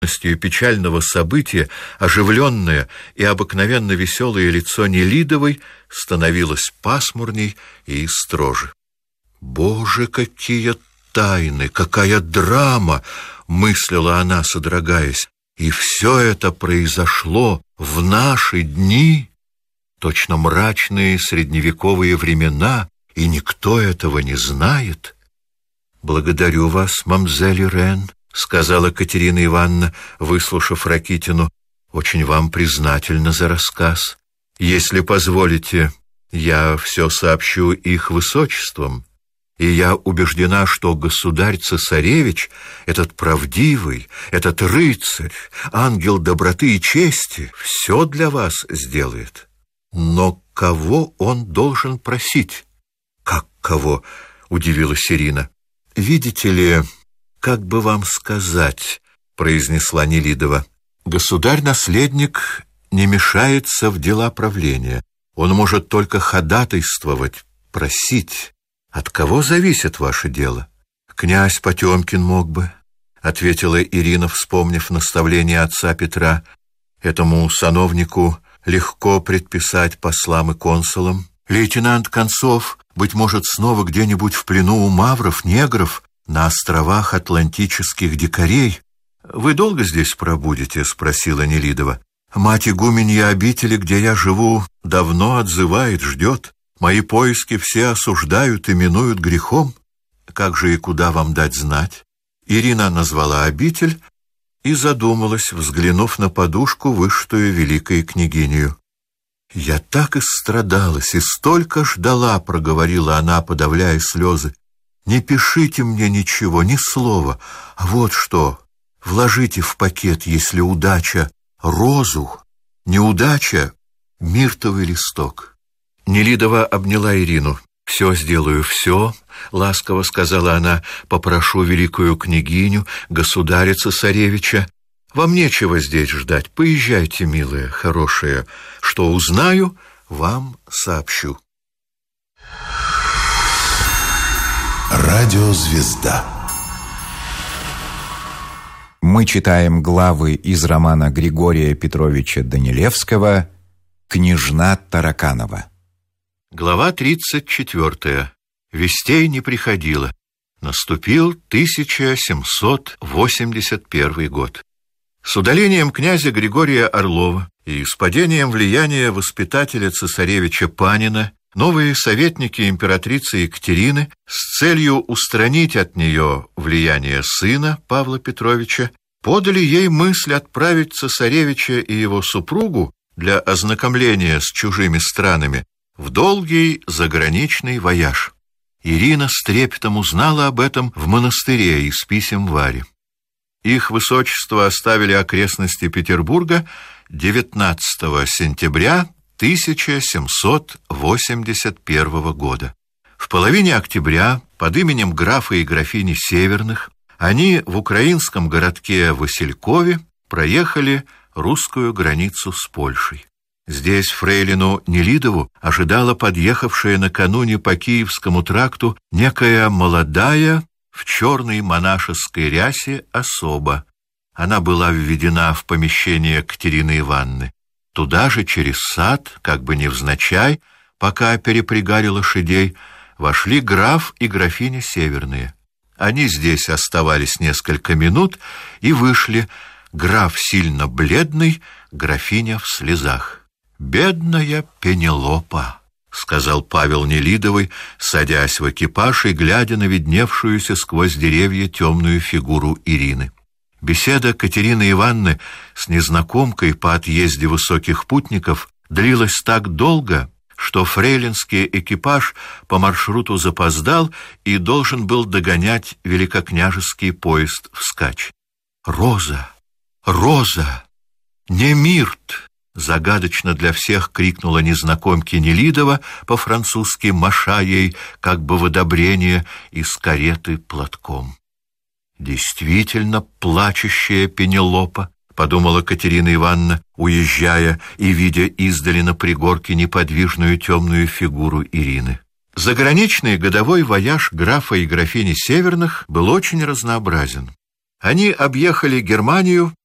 печального события оживленное и обыкновенно веселое лицо Нелидовой становилось пасмурней и строже. «Боже, какие тайны, какая драма!» — мыслила она, содрогаясь. «И все это произошло в наши дни, точно мрачные средневековые времена, и никто этого не знает». «Благодарю вас, мамзель Ирен», — сказала Катерина Ивановна, выслушав Ракитину. «Очень вам признательна за рассказ. Если позволите, я все сообщу их высочествам, и я убеждена, что государь-цесаревич, этот правдивый, этот рыцарь, ангел доброты и чести, все для вас сделает. Но кого он должен просить?» «Как кого?» — удивилась Ирина. «Видите ли, как бы вам сказать, — произнесла Нелидова, — государь-наследник не мешается в дела правления. Он может только ходатайствовать, просить. От кого зависит ваше дело?» «Князь Потемкин мог бы», — ответила Ирина, вспомнив наставление отца Петра. «Этому сановнику легко предписать послам и консулам. Лейтенант Концов, быть может, снова где-нибудь в плену у мавров, негров, на островах атлантических дикарей. Вы долго здесь пробудете?» — спросила Нелидова. «Мать игуменья обители, где я живу, давно отзывает, ждет. Мои поиски все осуждают и минуют грехом. Как же и куда вам дать знать?» Ирина назвала обитель и задумалась, взглянув на подушку, вышитую великой княгинею. «Я так истрадалась и столько ждала», — проговорила она, подавляя слезы. «Не пишите мне ничего, ни слова. А вот что, вложите в пакет, если удача, розу, неудача — миртовый листок». Нелидова обняла Ирину. «Все сделаю, все», — ласково сказала она, — «попрошу великую княгиню, государя-цесаревича. Вам нечего здесь ждать. Поезжайте, милая, хорошая. Что узнаю, вам сообщу». Радиозвезда. Мы читаем главы из романа Григория Петровича Данилевского «Княжна Тараканова». Глава 34. Вестей не приходило. Наступил 1781 год. С удалением князя Григория Орлова и с падением влияния воспитателя цесаревича Панина новые советники императрицы Екатерины с целью устранить от нее влияние сына Павла Петровича подали ей мысль отправить цесаревича и его супругу для ознакомления с чужими странами в долгий заграничный вояж. Ирина с трепетом узнала об этом в монастыре из писем Вари. Их высочество оставили окрестности Петербурга 19 сентября 1781 года. В половине октября под именем графа и графини Северных они в украинском городке Василькове проехали русскую границу с Польшей. Здесь фрейлину Нелидову ожидала подъехавшая накануне по Киевскому тракту некая молодая в черной монашеской рясе особа. Она была введена в помещение Катерины Ивановны. Туда же, через сад, как бы невзначай, пока перепрягали лошадей, вошли граф и графиня Северные. Они здесь оставались несколько минут и вышли, граф сильно бледный, графиня в слезах. «Бедная Пенелопа», — сказал Павел Нелидовой, садясь в экипаж и глядя на видневшуюся сквозь деревья темную фигуру Ирины. Беседа Катерины Ивановны с незнакомкой по отъезде высоких путников длилась так долго, что фрейлинский экипаж по маршруту запоздал и должен был догонять великокняжеский поезд вскачь. «Роза! Роза! Не Мирт!» — загадочно для всех крикнула незнакомке Нелидова по-французски, маша ей, как бы в одобрение, из кареты платком. «Действительно плачущая Пенелопа», — подумала Катерина Ивановна, уезжая и видя издали на пригорке неподвижную темную фигуру Ирины. Заграничный годовой вояж графа и графини Северных был очень разнообразен. Они объехали Германию